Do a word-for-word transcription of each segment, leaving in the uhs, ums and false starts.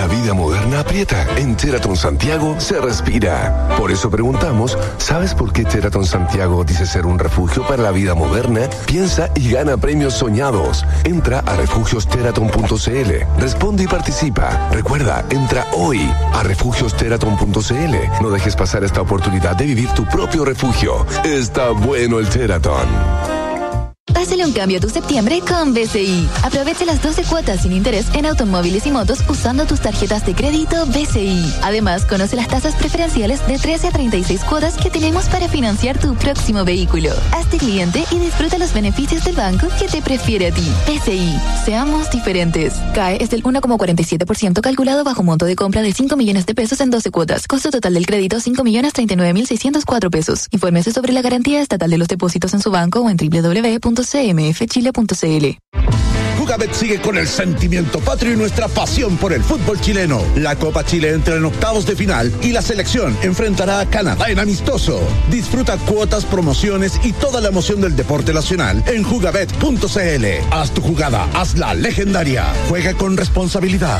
la vida moderna aprieta, en Sheraton Santiago se respira. Por eso preguntamos, ¿sabes por qué Sheraton Santiago dice ser un refugio para la vida moderna? Piensa y gana premios soñados. Entra a refugios sheraton punto c l. Responde y participa. Recuerda, entra hoy a refugios sheraton punto c l. No dejes pasar esta oportunidad de vivir tu propio refugio. Está bueno el Sheraton. Pásale un cambio a tu septiembre con B C I. Aprovecha las doce cuotas sin interés en automóviles y motos usando tus tarjetas de crédito B C I. Además, conoce las tasas preferenciales de trece a treinta y seis cuotas que tenemos para financiar tu próximo vehículo. Hazte cliente y disfruta los beneficios del banco que te prefiere a ti. B C I. Seamos diferentes. C A E es del uno coma cuarenta y siete por ciento calculado bajo monto de compra de cinco millones de pesos en doce cuotas. Costo total del crédito cinco millones treinta y nueve mil seiscientos cuatro pesos. Infórmese sobre la garantía estatal de los depósitos en su banco o en doble u doble u doble u punto c m f chile punto c l. Jugabet sigue con el sentimiento patrio y nuestra pasión por el fútbol chileno. La Copa Chile entra en octavos de final y la selección enfrentará a Canadá en amistoso. Disfruta cuotas, promociones y toda la emoción del deporte nacional en jugabet punto c l. Haz tu jugada, hazla legendaria. Juega con responsabilidad.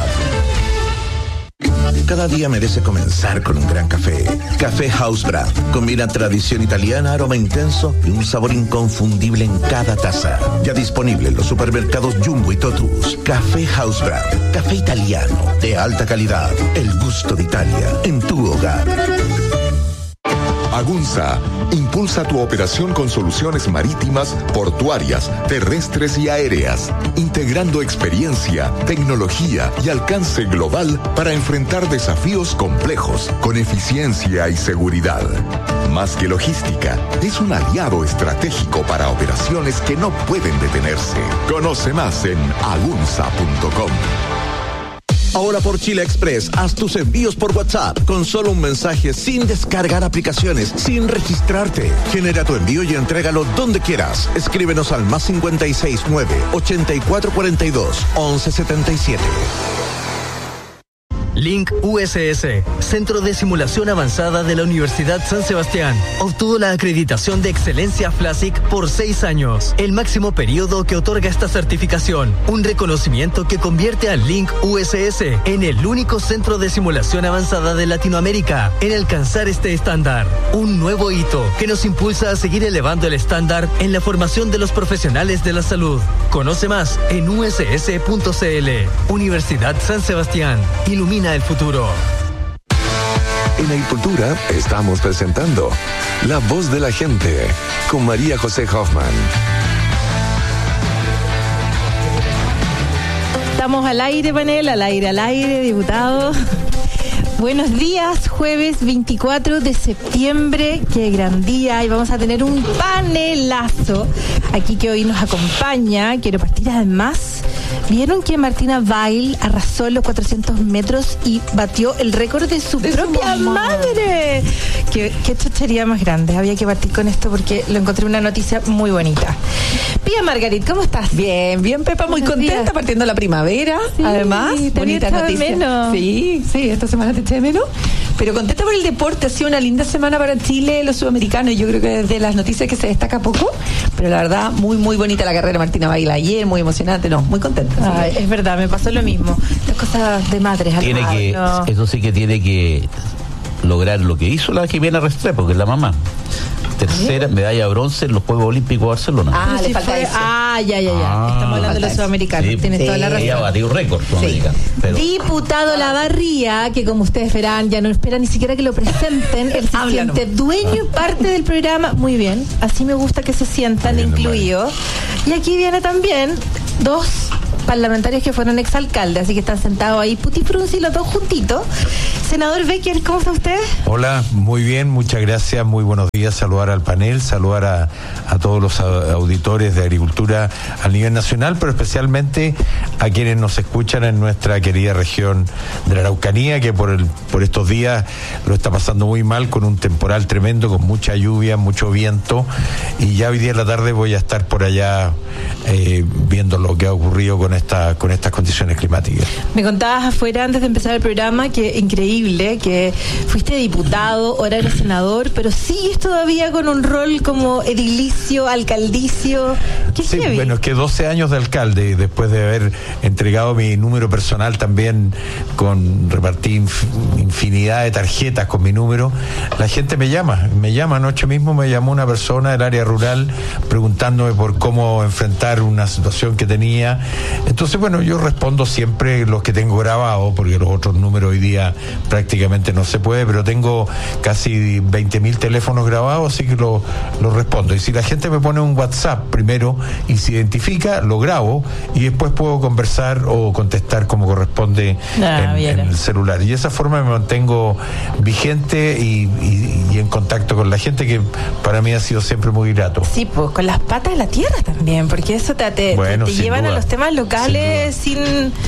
Cada día merece comenzar con un gran café. Café House Brand. Combina tradición italiana, aroma intenso y un sabor inconfundible en cada taza. Ya disponible en los supermercados Jumbo y Totus. Café House Brand. Café italiano de alta calidad. El gusto de Italia en tu hogar. Agunza impulsa tu operación con soluciones marítimas, portuarias, terrestres y aéreas, integrando experiencia, tecnología y alcance global para enfrentar desafíos complejos con eficiencia y seguridad. Más que logística, es un aliado estratégico para operaciones que no pueden detenerse. Conoce más en agunza punto com. Ahora por Chile Express, haz tus envíos por WhatsApp con solo un mensaje, sin descargar aplicaciones, sin registrarte. Genera tu envío y entrégalo donde quieras. Escríbenos al más cincuenta y seis nueve, ochenta y cuatro cuarenta y dos, once setenta y siete. Link U S S, Centro de Simulación Avanzada de la Universidad San Sebastián, obtuvo la acreditación de excelencia FLASIC por seis años, el máximo periodo que otorga esta certificación, un reconocimiento que convierte a Link U S S en el único centro de simulación avanzada de Latinoamérica en alcanzar este estándar, un nuevo hito que nos impulsa a seguir elevando el estándar en la formación de los profesionales de la salud. Conoce más en u s s punto c l. Universidad San Sebastián, ilumina el futuro. En Agricultura estamos presentando La Voz de la Gente con María José Hoffman. Estamos al aire, panel, al aire, al aire, diputado. Buenos días, jueves veinticuatro de septiembre, qué gran día, y vamos a tener un panelazo aquí que hoy nos acompaña. Quiero partir además. ¿Vieron que Martina Weil arrasó los cuatrocientos metros y batió el récord de su de propia su madre? ¿Qué, qué chuchería más grande. Había que partir con esto porque lo encontré una noticia muy bonita. Pía Margarit, ¿cómo estás? Bien, bien, Pepa, muy Buenos contenta, días. Partiendo la primavera, Sí, además. te Bonita había echado de noticia. menos. Sí, sí, esta semana te eché de menos. Pero contenta por el deporte, ha sido una linda semana para Chile, los sudamericanos. Yo creo que de las noticias que se destaca poco, pero la verdad, muy, muy bonita la carrera de Martina Baila ayer, muy emocionante, no, muy contenta. Ay, es verdad, me pasó lo mismo. Las cosas de madres. Tiene al que, lado. eso sí que tiene que lograr lo que hizo la Jimena Restrepo, que es la mamá. Tercera medalla de bronce en los Juegos Olímpicos de Barcelona. Ah, Pero le si falta fue- eso. Ah, ya, ya, ya. Ah, Estamos hablando de los falta sudamericanos. Sí, Tienes sí. toda la razón. Ella batió un récord sudamericano. Pero Diputado Lavarría, que como ustedes verán, ya no espera ni siquiera que lo presenten. Él se Habla siente nomás. dueño y parte del programa. Muy bien, así me gusta que se sientan Bien, incluidos. Y aquí viene también dos parlamentarios que fueron exalcaldes, así que están sentados ahí putifrunci los dos juntitos. Senador Becker, ¿cómo está usted? Hola, muy bien, muchas gracias, muy buenos días, saludar al panel, saludar a, a todos los a- auditores de agricultura a nivel nacional, pero especialmente a quienes nos escuchan en nuestra querida región de la Araucanía, que por, el, por estos días lo está pasando muy mal con un temporal tremendo, con mucha lluvia, mucho viento, y ya hoy día en la tarde voy a estar por allá eh, viendo lo que ha ocurrido con esta, con estas condiciones climáticas. Me contabas afuera antes de empezar el programa que increíble, que fuiste diputado, ahora eres senador, pero sigues todavía con un rol como edilicio, alcaldicio. ¿Qué Sí, heavy? bueno, es que doce años de alcalde y después de haber entregado mi número personal también, con repartí inf- infinidad de tarjetas con mi número, la gente me llama, me llama. Anoche mismo me llamó una persona del área rural preguntándome por cómo enfrentar una situación que tenía. Entonces, bueno, yo respondo siempre los que tengo grabados, porque los otros números hoy día prácticamente no se puede, pero tengo casi veinte mil teléfonos grabados, así que lo, lo respondo. Y si la gente me pone un WhatsApp primero y se identifica, lo grabo y después puedo conversar o contestar como corresponde Ah, en, bien. en el celular. Y de esa forma me mantengo vigente y, y, y en contacto con la gente, que para mí ha sido siempre muy grato. Sí, pues con las patas de la tierra también, porque eso te, te, Bueno, te sin llevan duda. a los temas locales sin...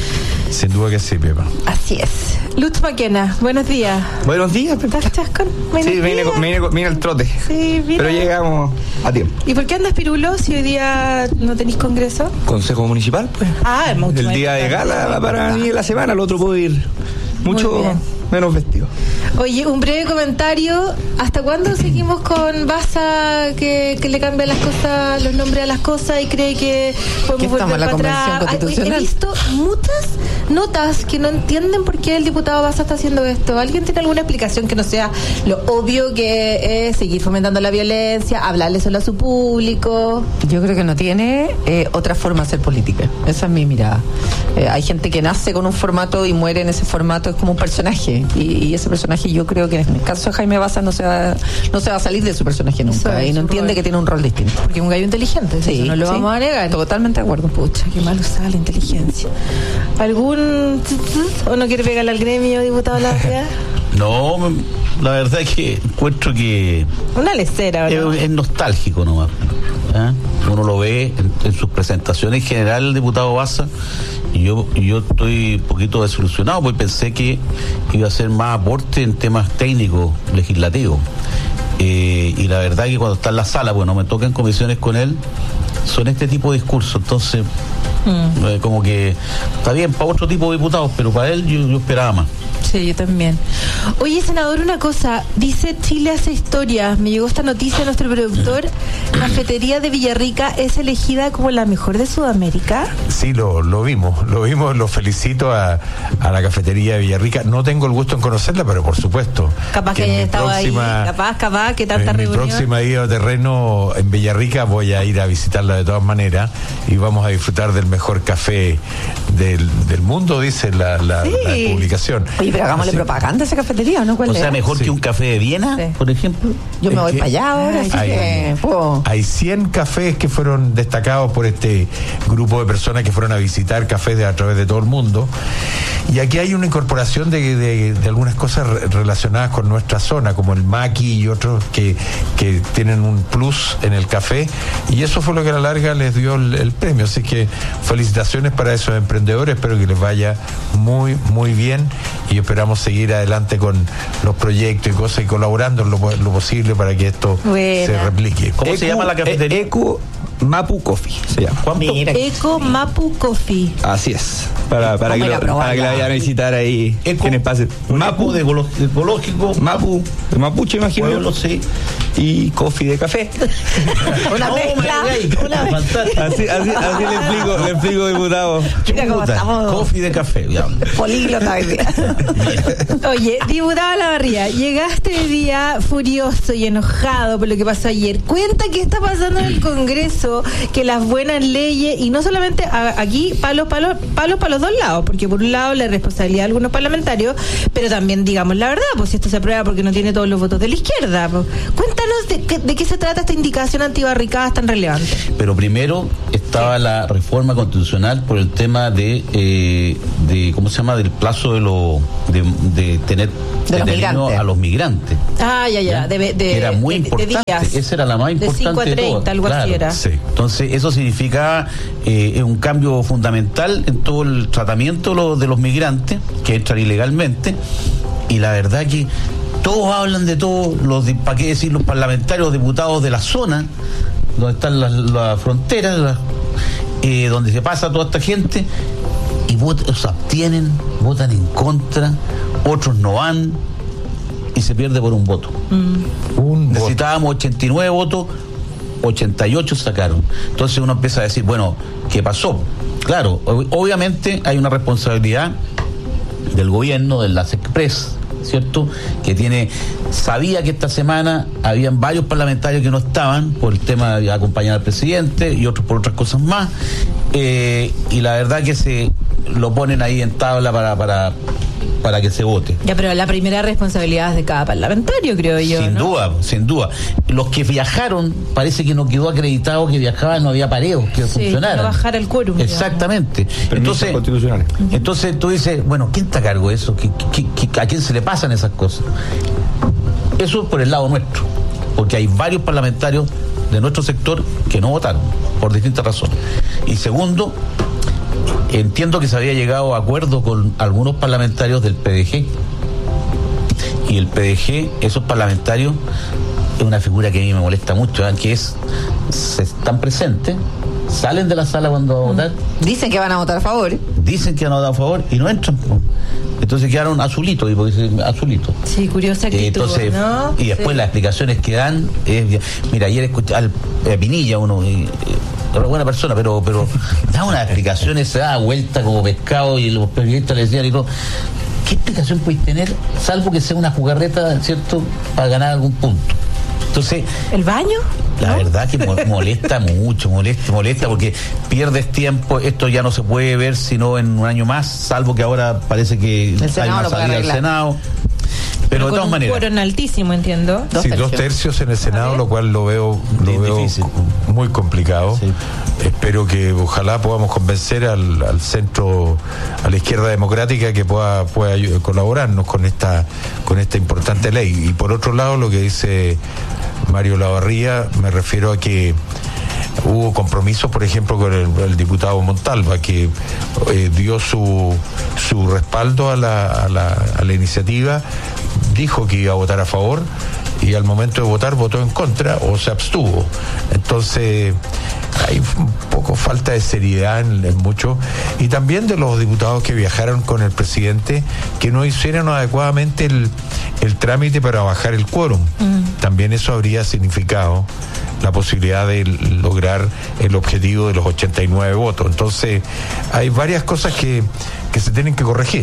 Sin duda que sí, Pepa. Así es. Lutz Maquena, buenos días. Buenos días, Pepa. ¿Estás chascón? Buenos Sí, vine, días. con- vine, con- vine al trote. Sí, mira. Pero llegamos a tiempo. ¿Y por qué andas pirulo si hoy día no tenéis congreso? Consejo municipal, pues. Ah, el mucho El más día de importante. gala para mí de la semana, el otro puedo ir mucho Muy bien. menos vestido. Oye, un breve comentario. ¿Hasta cuándo seguimos con Baza que, que le cambia las cosas, los nombres a las cosas y cree que podemos ¿Qué estamos, volver la para Convención atrás? Ay, Constitucional? he visto muchas notas que no entienden por qué el diputado Baza está haciendo esto. ¿Alguien tiene alguna explicación que no sea lo obvio que es seguir fomentando la violencia, hablarle solo a su público? Yo creo que no tiene eh, otra forma de hacer política. Esa es mi mirada. Eh, hay gente que nace con un formato y muere en ese formato, es como un personaje. Y, y ese personaje, yo creo que en el caso de Jaime Baza no se va, no se va a salir de su personaje Eso nunca. es Y no su entiende rol. que tiene un rol distinto. Porque es un gallo inteligente, Sí, eso no lo sí. vamos a negar. Totalmente de acuerdo. Pucha, qué mal usada la inteligencia. ¿Algún tz, tz, o no quiere pegarle al gremio, diputado Larrea? No, me- la verdad es que encuentro que Una lecera, ¿no? es, es nostálgico nomás. ¿eh? Uno lo ve en, en sus presentaciones en general, el diputado Baza, y yo, y yo estoy un poquito desilusionado porque pensé que iba a hacer más aporte en temas técnicos, legislativos. Eh, y la verdad que cuando está en la sala, bueno, me tocan comisiones con él, son este tipo de discursos. Entonces, Mm. eh, como que está bien para otro tipo de diputados, pero para él yo, yo esperaba más. Sí, yo también. Oye, senador, una cosa. Dice Chile hace historia. Me llegó esta noticia de nuestro productor. Cafetería de Villarrica es elegida como la mejor de Sudamérica. Sí, lo, lo vimos, lo vimos, lo felicito a, a la cafetería de Villarrica. No tengo el gusto en conocerla, pero por supuesto. Capaz que, en mi haya estado próxima- ahí. Capaz, capaz, que tanta En mi reunión. próxima ida a terreno en Villarrica voy a ir a visitarla de todas maneras y vamos a disfrutar del mejor café del, del mundo, dice la, la, Sí. la publicación. Oye, pero hagámosle Así- propaganda a esa cafetería, ¿no? ¿Cuál O sea, es? mejor Sí. que un café de Viena, Sí. por ejemplo. Yo me Es voy que para allá ahora, así hay- que... puedo- Hay cien cafés que fueron destacados por este grupo de personas que fueron a visitar cafés de, a través de todo el mundo. Y aquí hay una incorporación de, de- de algunas cosas re- relacionadas con nuestra zona, como el maqui y otros que, que tienen un plus en el café. Y eso fue lo que a la larga les dio el, el premio. Así que felicitaciones para esos emprendedores. Espero que les vaya muy, muy bien. Y esperamos seguir adelante con los proyectos y cosas y colaborando en lo, lo posible para que esto Buena. se replique. ¿Cómo se llama la cafetería? E- Eco Mapu Coffee se llama. ¿Cuánto? Mira. Eco Mapu Coffee. Así es. Para, para, que, Vamos a ir a lo- para que la probarla. vayan a visitar ahí. Eco- Quienes pasen. Mapu Mapu de golo- de ecológico. Mapu, de Mapuche, imagino. Pueblo, sí. Y coffee de café. Una No, mezcla. me digáis. Una mezcla. Fantástico. Así, así, así le explico, le explico, diputado. Mira cómo Chuta, estamos. Coffee de café. Ya. Políglota hoy día. Oye, diputado Lavarría, llegaste hoy día furioso y enojado por lo que pasó ayer. Cuenta qué está pasando en el Congreso, que las buenas leyes, y no solamente a- aquí, palos, palos, palos para los dos lados, porque por un lado la responsabilidad de algunos parlamentarios, pero también digamos la verdad, pues si esto se aprueba porque no tiene todos los votos de la izquierda. Pues. Cuéntanos de, qué- de qué se trata esta indicación antibarricadas tan relevante. Pero primero estaba la reforma constitucional por el tema de, eh, de ¿cómo se llama? Del plazo de lo de, de tener De los detenido migrantes. a los migrantes. Ah, ya, ya, de, de, Que era muy de- de importante. días. Esa era la más De importante cinco a de todas. treinta, algo así Claro. era. Sí. Entonces, eso significa eh, un cambio fundamental en todo el tratamiento lo- de los migrantes que entran ilegalmente. Y la verdad que todos hablan de todo, los de, ¿para qué decir los parlamentarios, los diputados de la zona, donde están las, las fronteras, las- eh, donde se pasa toda esta gente y votan, se abstienen, votan en contra, otros no van y se pierde por un voto. Mm. Un Necesitábamos voto. ochenta y nueve votos, ochenta y ocho sacaron. Entonces uno empieza a decir, bueno, ¿qué pasó? Claro, ob- obviamente hay una responsabilidad del gobierno, de las Express, ¿cierto? Que tiene, sabía que esta semana habían varios parlamentarios que no estaban por el tema de acompañar al presidente y otros por otras cosas más, eh, y la verdad que se lo ponen ahí en tabla para para para que se vote. Ya, pero la primera responsabilidad es de cada parlamentario, creo yo. Sin ¿no? duda, sin duda. Los que viajaron, parece que no quedó acreditado que viajaban, no había pareos que Sí, funcionaran. no bajar el quórum. Exactamente. Permisos Entonces, constitucionales. entonces tú dices, bueno, ¿quién está a cargo de eso? ¿Qué, qué, qué, ¿A quién se le pasan esas cosas? Eso por el lado nuestro, porque hay varios parlamentarios de nuestro sector que no votaron, por distintas razones. Y segundo, entiendo que se había llegado a acuerdo con algunos parlamentarios del P D G. Y el P D G, esos parlamentarios, es una figura que a mí me molesta mucho, ¿eh? Que es, se están presentes, salen de la sala cuando van a votar, Dicen que van a votar a favor. dicen que van a votar a favor y no entran. Po. Entonces quedaron azulitos, y porque dicen azulitos. Sí, curiosa actitud, Eh, Entonces, ¿no? y después Sí. las explicaciones que dan, es, mira, ayer escuché al eh, Pinilla, uno, eh, una buena persona, pero pero da unas explicaciones, se da vuelta como pescado y los periodistas le decían y todo. ¿Qué explicación puedes tener, salvo que sea una jugarreta, ¿cierto?, para ganar algún punto? Entonces, ¿el baño? la ¿no? verdad que mo- molesta mucho, molesta, molesta porque pierdes tiempo, esto ya no se puede ver sino en un año más, salvo que ahora parece que El hay Senado una lo puede salida del arreglar. Senado. Pero, de con todas un maneras. quórum altísimo, entiendo. Dos Sí, tercios. dos tercios en el Senado, lo cual lo veo, lo Es veo difícil. muy complicado. Sí. Espero que ojalá podamos convencer al, al centro, a la izquierda democrática, que pueda, pueda ayu- colaborarnos con esta, con esta importante ley. Y por otro lado, lo que dice Mario Lavarría, me refiero a que hubo compromisos, por ejemplo, con el, el diputado Montalva, que eh, dio su, su respaldo a la, a, la, a la iniciativa, dijo que iba a votar a favor y al momento de votar votó en contra o se abstuvo. Entonces hay un poco falta de seriedad en, en mucho, y también de los diputados que viajaron con el presidente, que no hicieron adecuadamente el, el trámite para bajar el quórum. Mm. También eso habría significado la posibilidad de lograr el objetivo de los ochenta y nueve votos. Entonces hay varias cosas que, que se tienen que corregir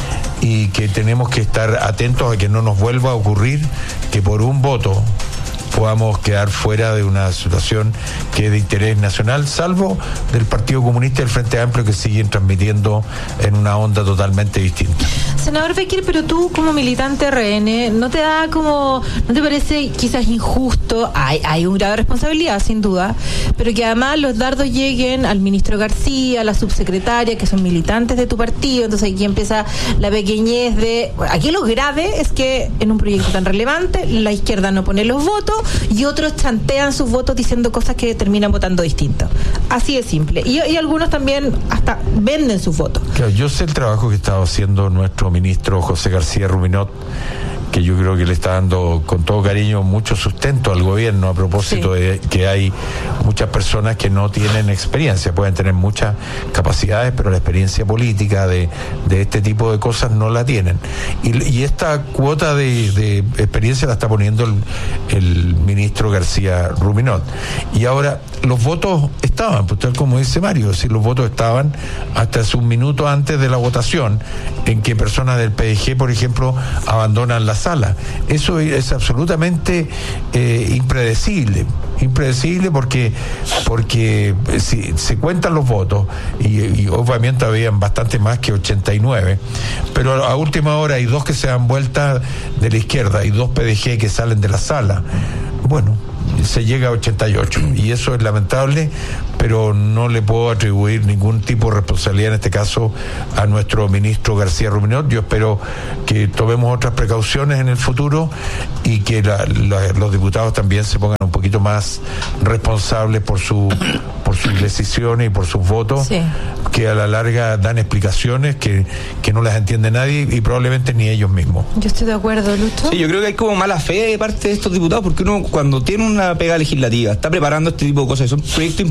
y que tenemos que estar atentos a que no nos vuelva a ocurrir que por un voto podamos quedar fuera de una situación que es de interés nacional, salvo del Partido Comunista y del Frente Amplio, que siguen transmitiendo en una onda totalmente distinta. Senador Becker, pero tú como militante R N, ¿no te da como, no te parece quizás injusto? Hay, hay un grado de responsabilidad, sin duda, pero que además los dardos lleguen al ministro García, a la subsecretaria, que son militantes de tu partido, entonces aquí empieza la pequeñez de... Bueno, aquí lo grave es que en un proyecto tan relevante, la izquierda no pone los votos y otros chantean sus votos diciendo cosas que terminan votando distinto. Así de simple. Y, y algunos también hasta venden sus votos. Claro, yo sé el trabajo que estaba haciendo nuestro ministro José García Ruminot, que yo creo que le está dando con todo cariño mucho sustento al gobierno a propósito sí. de que hay muchas personas que no tienen experiencia, pueden tener muchas capacidades, pero la experiencia política de, de este tipo de cosas no la tienen. Y, y esta cuota de, de experiencia la está poniendo el, el ministro García Ruminot. Y ahora, los votos estaban, pues tal como dice Mario, si los votos estaban hasta hace un minuto antes de la votación, en que personas del P D G, por ejemplo, abandonan la sala. Eso es absolutamente eh, impredecible, impredecible porque porque si se cuentan los votos y, y obviamente habían bastante más que ochenta y nueve, pero a última hora hay dos que se dan vuelta de la izquierda y dos P D G que salen de la sala. Bueno, se llega a ochenta y ocho y eso es lamentable, pero no le puedo atribuir ningún tipo de responsabilidad en este caso a nuestro ministro García Ruminot. Yo espero que tomemos otras precauciones en el futuro y que la, la, los diputados también se pongan un poquito más responsables por su por sus decisiones y por sus votos, sí. que a la larga dan explicaciones que, que no las entiende nadie y probablemente ni ellos mismos. Yo estoy de acuerdo, Lucho. Sí, yo creo que hay como mala fe de parte de estos diputados, porque uno cuando tiene una pega legislativa, está preparando este tipo de cosas, son proyectos importantes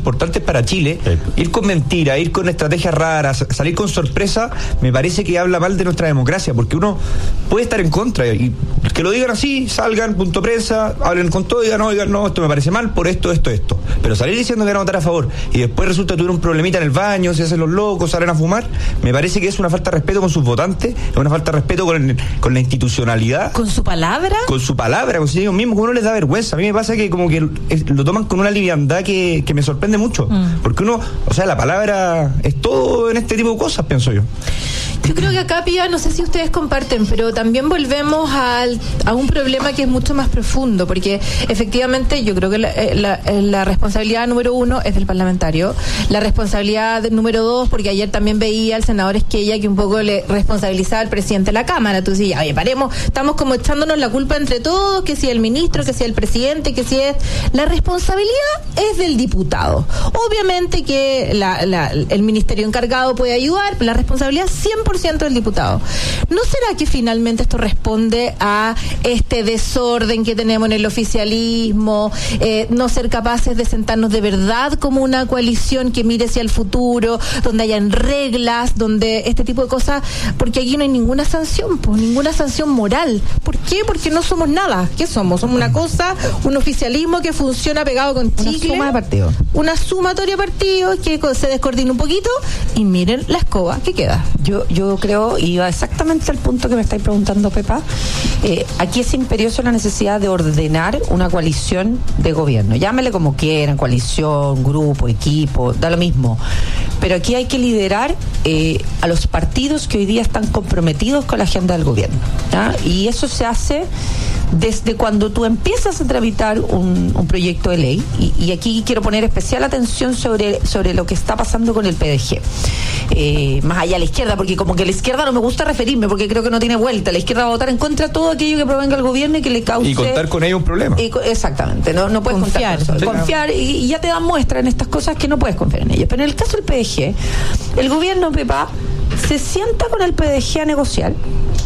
para Chile, sí. Ir con mentiras, ir con estrategias raras, salir con sorpresa, me parece que habla mal de nuestra democracia, porque uno puede estar en contra y que lo digan así, salgan, punto prensa, hablen con todo y digan, no, digan, no, esto me parece mal por esto, esto, esto. Pero salir diciendo que van a votar a favor y después resulta que tuvieron un problemita en el baño, se hacen los locos, salen a fumar, me parece que es una falta de respeto con sus votantes, es una falta de respeto con, con la institucionalidad. ¿Con su palabra? Con su palabra, con ellos mismos, como uno les da vergüenza. A mí me pasa que como que lo toman con una liviandad que, que me sorprende mucho. Mm. Porque uno, o sea, la palabra es todo en este tipo de cosas, pienso yo. Yo creo que acá, Pía, no sé si ustedes comparten, pero también volvemos al, a un problema que es mucho más profundo, porque efectivamente yo creo que la, la, la responsabilidad número uno es del parlamentario, la responsabilidad número dos, porque ayer también veía al senador Esquella que un poco le responsabilizaba al presidente de la Cámara. Tú decías, oye, paremos, estamos como echándonos la culpa entre todos, que si el ministro, que si el presidente, que si es... La responsabilidad es del diputado. Obviamente que la, la, el ministerio encargado puede ayudar, pero la responsabilidad cien por ciento del diputado. ¿No será que finalmente esto responde a este desorden que tenemos en el oficialismo, eh, no ser capaces de sentarnos de verdad como una coalición que mire hacia el futuro, donde hayan reglas, donde este tipo de cosas, porque aquí no hay ninguna sanción, pues ninguna sanción moral? ¿Por qué? Porque no somos nada. ¿Qué somos? Somos una cosa, un oficialismo que funciona pegado con chicle, una suma de partidos, una sumatoria de partidos que se descoordina un poquito y miren la escoba que queda. Yo, yo creo, y va exactamente al punto que me estáis preguntando, Pepa, eh, aquí es imperioso la necesidad de ordenar una coalición de gobierno. Llámele como quieran, coalición, grupo, equipo, da lo mismo. Pero aquí hay que liderar eh, a los partidos que hoy día están comprometidos con la agenda del gobierno, ¿ya? Y eso se hace desde cuando tú empiezas a tramitar un, un proyecto de ley, y, y aquí quiero poner especial atención sobre, sobre lo que está pasando con el P D G. Eh, más allá a la izquierda, porque como que a la izquierda no me gusta referirme, porque creo que no tiene vuelta. La izquierda va a votar en contra de todo aquello que provenga del gobierno y que le cause... Y contar con ello un problema. Y, exactamente, no, no puedes confiar, contar con eso. Sí. Confiar, y, y ya te dan muestra en estas cosas que no puedes confiar en ellos. Pero en el caso del P D G, el gobierno, Pepa, se sienta con el P D G a negociar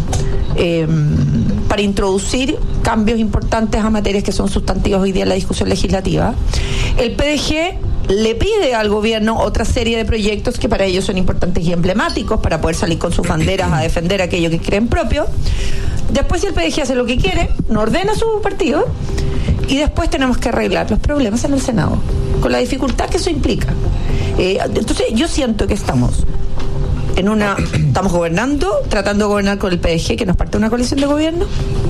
eh, para introducir cambios importantes a materias que son sustantivas hoy día en la discusión legislativa. El P D G le pide al gobierno otra serie de proyectos que para ellos son importantes y emblemáticos para poder salir con sus banderas a defender aquello que creen propio. Después, si el P D G hace lo que quiere, no ordena su partido, y después tenemos que arreglar los problemas en el Senado, con la dificultad que eso implica. Eh, entonces, yo siento que estamos en una... Estamos gobernando, tratando de gobernar con el P D G, que nos parte una coalición de gobierno,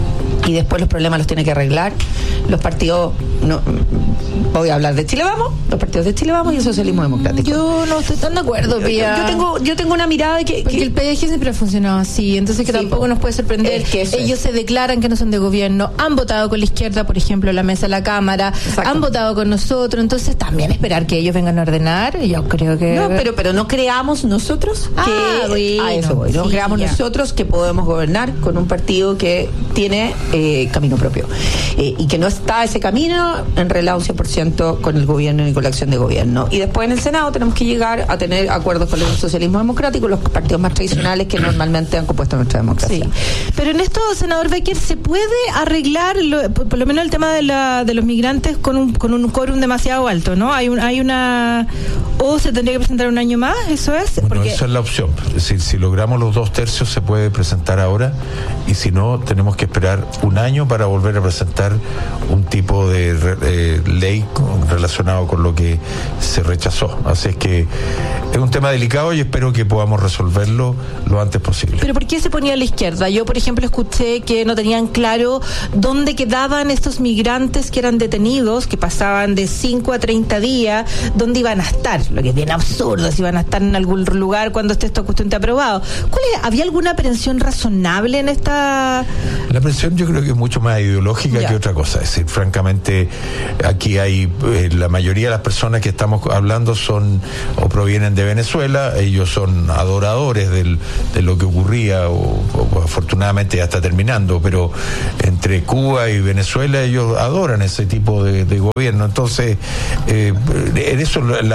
y después los problemas los tiene que arreglar los partidos. No, voy a hablar de Chile Vamos, los partidos de Chile Vamos y el socialismo democrático. Yo no estoy tan de acuerdo, Pía. Yo, yo tengo yo tengo una mirada que, porque que el P D G siempre ha funcionado así, entonces que sí, tampoco nos puede sorprender. Es que ellos es. se declaran que no son de gobierno, han votado con la izquierda, por ejemplo, en la mesa de la Cámara, han votado con nosotros, entonces también esperar que ellos vengan a ordenar, yo creo que... No, pero pero no creamos nosotros que... Ah, bueno, a eso voy, no sí, creamos ya. nosotros que podemos gobernar con un partido que tiene eh, camino propio, eh, y que no está ese camino enrelado un cien por ciento con el gobierno ni con la acción de gobierno. Y después en el Senado tenemos que llegar a tener acuerdos con el socialismo democrático, los partidos más tradicionales que normalmente han compuesto nuestra democracia. Sí. Pero en esto, senador Becker, ¿se puede arreglar lo, por, por lo menos el tema de, la, de los migrantes con un con un quórum demasiado alto, ¿no? Hay un, hay una... ¿O se tendría que presentar un año más? ¿Eso es? Bueno, porque... esa es la opción. Es decir, si logramos los dos tercios se puede presentar ahora, y si no, tenemos que esperar un año para volver a presentar un tipo de eh, ley con, relacionado con lo que se rechazó. Así es que es un tema delicado y espero que podamos resolverlo lo antes posible. ¿Pero por qué se ponía a la izquierda? Yo, por ejemplo, escuché que no tenían claro dónde quedaban estos migrantes que eran detenidos, que pasaban de cinco a treinta días, dónde iban a estar, lo que es bien absurdo, si iban a estar en algún lugar cuando esté esta cuestión aprobado. ¿Cuál es? ¿Había alguna aprehensión razonable en esta...? La aprehensión yo creo que es mucho más ideológica ya. que otra cosa. Es decir, francamente, aquí hay eh, la mayoría de las personas que estamos hablando son o provienen de Venezuela, ellos son adoradores del, de lo que ocurría, o, o afortunadamente ya está terminando, pero entre Cuba y Venezuela ellos adoran ese tipo de, de gobierno. Entonces, eh, en eso es la principal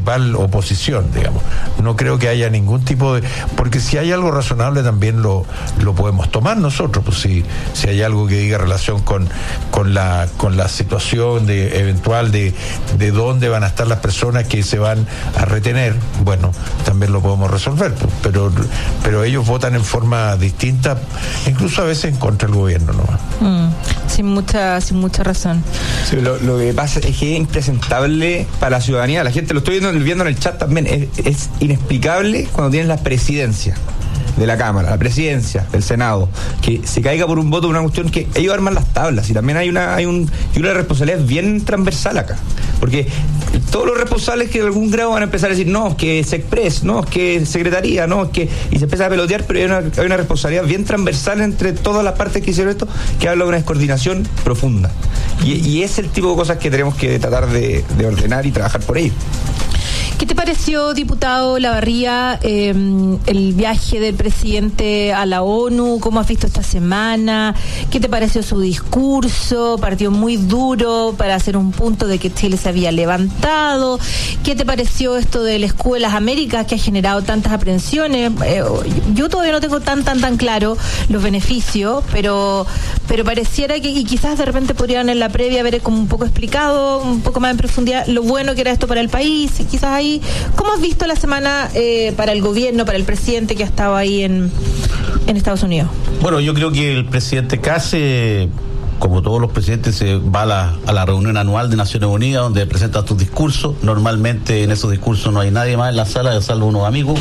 principal oposición, digamos. No creo que haya ningún tipo de... Porque si hay algo razonable también lo, lo podemos tomar nosotros, pues si, si hay algo que diga relación con, con, la, con la situación de, eventual de, de dónde van a estar las personas que se van a retener, bueno, también lo podemos resolver, pues, pero, pero ellos votan en forma distinta, incluso a veces en contra del gobierno nomás. Mm, sin mucha, sin mucha razón. Sí, lo, lo que pasa es que es impresentable para la ciudadanía. La gente lo estoy viendo, viendo en el chat también. Es, es inexplicable cuando tienes la presidencia de la Cámara, la presidencia del Senado, que se caiga por un voto una cuestión que ellos arman las tablas, y también hay una hay un y una responsabilidad bien transversal acá, porque todos los responsables que en algún grado van a empezar a decir no, es que Sexpress, no, es que Secretaría, no, es que, y se empieza a pelotear, pero hay una, hay una responsabilidad bien transversal entre todas las partes que hicieron esto, que habla de una descoordinación profunda, y, y es el tipo de cosas que tenemos que tratar de, de ordenar y trabajar por ello. ¿Qué te pareció, diputado Lavarría, eh, el viaje del presidente a la ONU? ¿Cómo has visto esta semana? ¿Qué te pareció su discurso? Partió muy duro para hacer un punto de que Chile se había levantado. ¿Qué te pareció esto de las Escuelas Américas que ha generado tantas aprensiones? Eh, yo todavía no tengo tan, tan, tan claro los beneficios, pero, pero pareciera que, y quizás de repente podrían en la previa haber como un poco explicado, un poco más en profundidad, lo bueno que era esto para el país, y quizás ahí. ¿Cómo has visto la semana eh, para el gobierno, para el presidente que ha estado ahí en, en Estados Unidos? Bueno, yo creo que el presidente Case, como todos los presidentes, se va a la, a la reunión anual de Naciones Unidas, donde presenta sus discursos. Normalmente en esos discursos no hay nadie más en la sala, salvo unos amigos,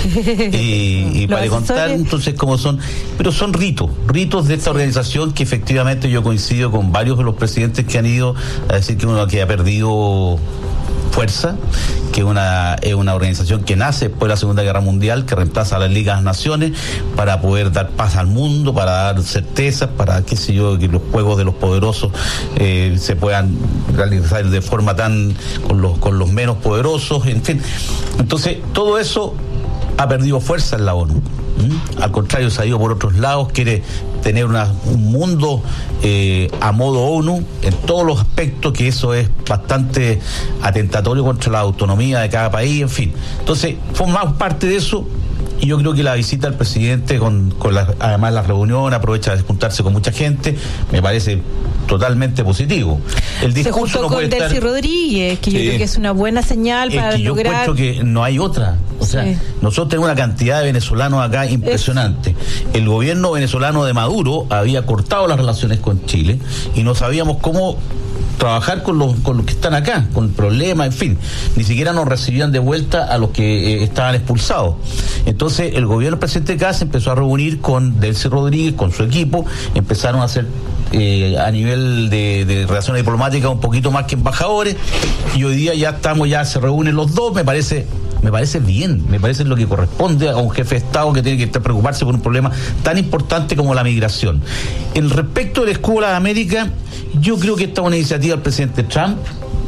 y, y para contar, entonces, cómo son, pero son ritos, ritos de esta organización que efectivamente yo coincido con varios de los presidentes que han ido a decir que uno que ha perdido fuerza, que una, es una organización que nace después de la Segunda Guerra Mundial, que reemplaza a las Ligas de las Naciones para poder dar paz al mundo, para dar certezas, para, qué sé yo, que los juegos de los poderosos eh, se puedan realizar de forma tan, con los, con los menos poderosos, en fin. Entonces, todo eso ha perdido fuerza en la ONU. ¿Mm? Al contrario, se ha ido por otros lados, quiere tener una, un mundo eh, a modo ONU en todos los aspectos, que eso es bastante atentatorio contra la autonomía de cada país, en fin. Entonces, formamos parte de eso, y yo creo que la visita del presidente, con, con la, además la reunión, aprovecha de juntarse con mucha gente, me parece totalmente positivo. El discurso se juntó no con puede Delcy estar... Yo sí. creo que es una buena señal es para que lograr... Yo encuentro que no hay otra. O sea, sí. Nosotros tenemos una cantidad de venezolanos acá impresionante. Es... El gobierno venezolano de Maduro había cortado las relaciones con Chile y no sabíamos cómo trabajar con los, con los que están acá, con problemas, en fin. Ni siquiera nos recibían de vuelta a los que eh, estaban expulsados. Entonces, el gobierno del presidente Cast empezó a reunir con Delcy Rodríguez, con su equipo, empezaron a hacer eh, a nivel de, de relaciones diplomáticas un poquito más que embajadores, y hoy día ya estamos, ya se reúnen los dos, me parece... Me parece bien, me parece lo que corresponde a un jefe de Estado que tiene que estar preocuparse por un problema tan importante como la migración. En respecto de la Escuela de América, yo creo que esta es una iniciativa del presidente Trump,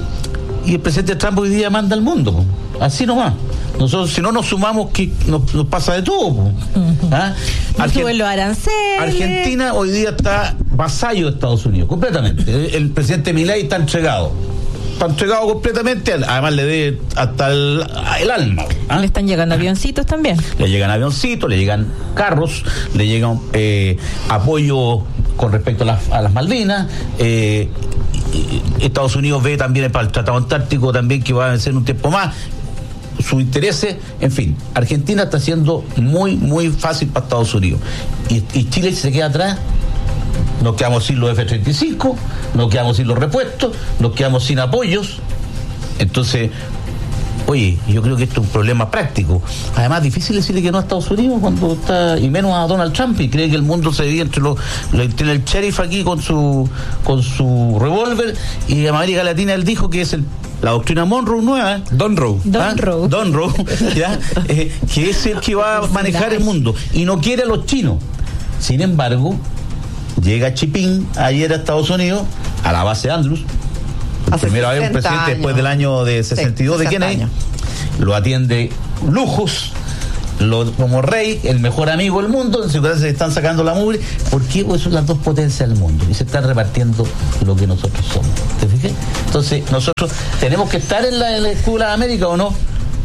y el presidente Trump hoy día manda al mundo, así nomás. Nosotros, si no nos sumamos, que nos, nos pasa de todo. Uh-huh. ¿Ah? Argen- los aranceles. Argentina hoy día está vasallo de Estados Unidos, completamente. El, el presidente Milei está entregado. Está entregado completamente, además le dé hasta el, el alma. ¿Ah? Le están llegando avioncitos también. Le llegan avioncitos, le llegan carros, le llegan eh, apoyo con respecto a las, a las Malvinas. Eh, Estados Unidos ve también para el Tratado Antártico también, que va a vencer un tiempo más. Sus intereses, en fin, Argentina está siendo muy, muy fácil para Estados Unidos. Y, y Chile, si se queda atrás, nos quedamos sin los F treinta y cinco, nos quedamos sin los repuestos, nos quedamos sin apoyos. Entonces, oye, yo creo que esto es un problema práctico. Además, difícil decirle que no a Estados Unidos cuando está, y menos a Donald Trump, y cree que el mundo se divide entre los, tiene el sheriff aquí con su con su revólver, y en América Latina él dijo que es el la doctrina Monroe nueva, ¿eh? Donroe. ¿Ah? Donroe. Donroe, ¿ya? Eh, que es el que va a manejar el mundo, y no quiere a los chinos. Sin embargo, llega Chipín ayer a Estados Unidos, a la base Andrews, por primera vez un presidente años. Después del año de sesenta y dos sí, de Kennedy, años. Lo atiende lujos, lo, como rey, el mejor amigo del mundo, en seguridad se están sacando la mugre. ¿Por qué? Pues son las dos potencias del mundo y se están repartiendo lo que nosotros somos. ¿Te fijas? Entonces, nosotros tenemos que estar en la, en la Escuela de América, ¿o no?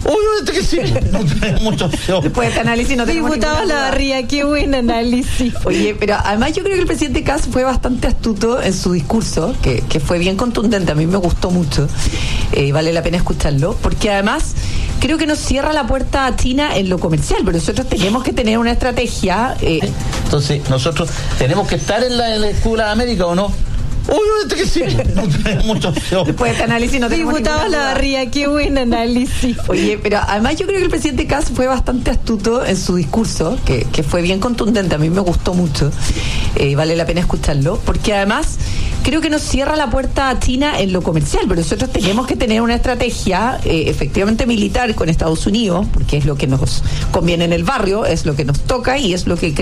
Obviamente que sí. No tenemos mucha opción. Después de este análisis no tenemos Diputado ninguna duda. Lavarría, qué buen análisis. Oye, pero además yo creo que el presidente Kast fue bastante astuto en su discurso, que, que fue bien contundente, a mí me gustó mucho, eh, vale la pena escucharlo, porque además creo que nos cierra la puerta a China en lo comercial, pero nosotros tenemos que tener una estrategia. Eh, Entonces, nosotros tenemos que estar en la, en la Escuela de América, ¿o no? Obviamente que sí. No tenemos mucha opción. Después de este análisis no tenemos Diputado ninguna duda. Lavarría, qué buen análisis. Oye, pero además yo creo que el presidente Kast fue bastante astuto en su discurso, que, que fue bien contundente, a mí me gustó mucho, eh, vale la pena escucharlo, porque además creo que nos cierra la puerta a China en lo comercial, pero nosotros tenemos que tener una estrategia eh, efectivamente militar con Estados Unidos, porque es lo que nos conviene en el barrio, es lo que nos toca y es lo que